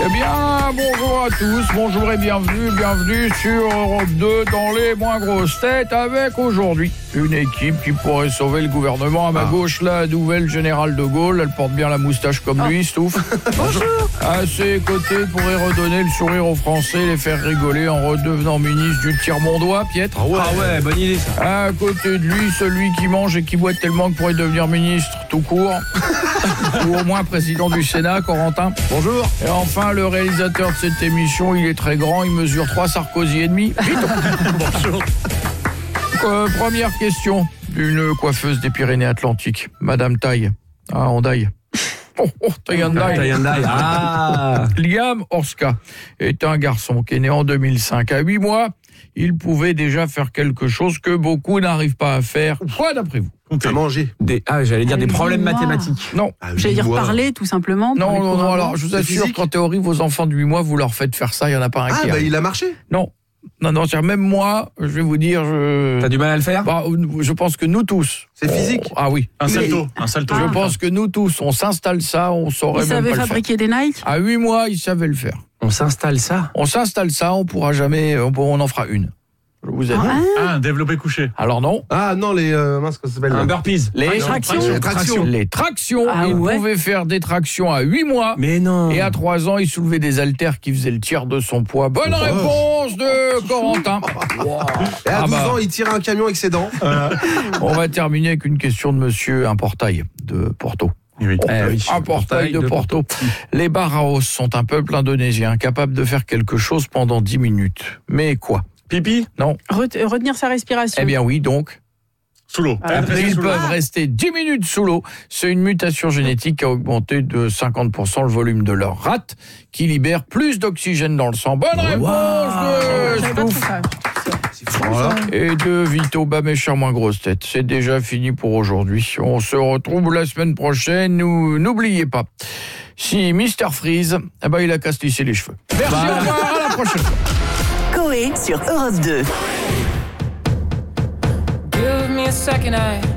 Eh bien, bonjour à tous, bonjour et bienvenue sur Europe 2 dans les moins grosses têtes avec aujourd'hui une équipe qui pourrait sauver le gouvernement. À ma gauche, la nouvelle générale de Gaulle, elle porte bien la moustache comme lui, Stouff. Bonjour. À ses côtés, pourrait redonner le sourire aux Français, les faire rigoler en redevenant ministre du tiers-mondois, Pietre. Ah ouais, bonne idée ça. À côté de lui, celui qui mange et qui boit tellement que pourrait devenir ministre tout court. Ou au moins président du Sénat, Corentin. Bonjour. Et enfin, le réalisateur de cette émission, il est très grand, il mesure 3 Sarkozy et demi. Vite. Bonjour. Première question d'une coiffeuse des Pyrénées-Atlantiques, Madame Taille. Ah, Hondaï. Taillandaï. Ah. Liam Orska est un garçon qui est né en 2005. À 8 mois, il pouvait déjà faire quelque chose que beaucoup n'arrivent pas à faire. Quoi d'après vous? À manger. J'allais dire des problèmes mathématiques. Non. J'allais dire parler, tout simplement. Non, alors je vous assure qu'en théorie, vos enfants de 8 mois, vous leur faites faire ça, il n'y en a pas un qui arrive. Il a marché. Non, même moi, je vais vous dire... T'as du mal à le faire? Je pense que nous tous... C'est physique. Ah oui. Un salto. Je pense que nous tous, on s'installe ça, on saurait Il même pas savait le faire. fabriquer des Nike. À 8 mois, il savait le faire. On s'installe ça? On s'installe ça, on pourra jamais... On en fera une. Je vous aide. Un développé couché. Alors non. Ah non, les mince, comment ça s'appelle? Un burpees. Les tractions. Les tractions. Ah il ouais. pouvait faire des tractions à 8 mois. Mais non. Et à 3 ans, il soulevait des haltères qui faisaient le tiers de son poids. Bonne réponse de Corentin. Et à 12 Ah bah. ans, il tirait un camion avec ses dents. On va terminer avec une question de monsieur Importail de Porto. Oui. Importail de Porto. Les Baraos sont un peuple indonésien capable de faire quelque chose pendant 10 minutes. Mais quoi? Pipi Non. Retenir sa respiration. Eh bien oui, donc. sous l'eau. Ils peuvent rester 10 minutes sous l'eau. C'est une mutation génétique qui a augmenté de 50% le volume de leur rate, qui libère plus d'oxygène dans le sang. Bonne réponse de Stouff. Voilà. Et de Vito. Mes chers moins grosses têtes, c'est déjà fini pour aujourd'hui. On se retrouve la semaine prochaine. N'oubliez pas, si Mr Freeze, il a casse lissé les cheveux. Merci, au revoir, à la prochaine fois. Coé sur Europe 2. Give me a second eye.